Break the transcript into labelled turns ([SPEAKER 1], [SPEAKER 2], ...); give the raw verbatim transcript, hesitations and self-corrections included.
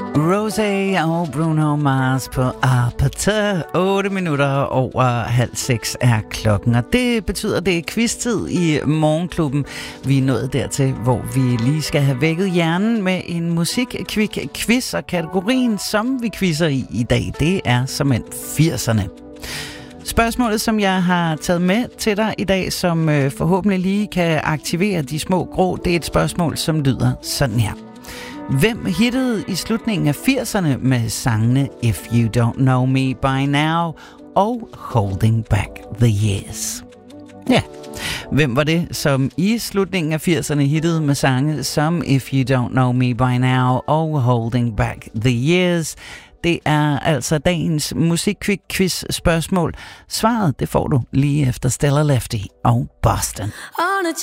[SPEAKER 1] Rosé og Bruno Mars på Apata. otte minutter over halv seks er klokken, og det betyder, at det er quiz-tid i Morgenklubben. Vi er nået dertil, hvor vi lige skal have vækket hjernen med en musik-quiz, og kategorien, som vi quizzer i i dag, det er såmænd firserne. Spørgsmålet, som jeg har taget med til dig i dag, som øh, forhåbentlig lige kan aktivere de små grå, det er et spørgsmål, som lyder sådan her. Hvem hittede i slutningen af firserne med sangene If You Don't Know Me By Now og Holding Back the Years? Ja, hvem var det, som i slutningen af firserne hittede med sange som If You Don't Know Me By Now og Holding Back the Years? Det er altså dagens musikquiz spørgsmål. Svaret, det får du lige efter Stella Lefty og Boston.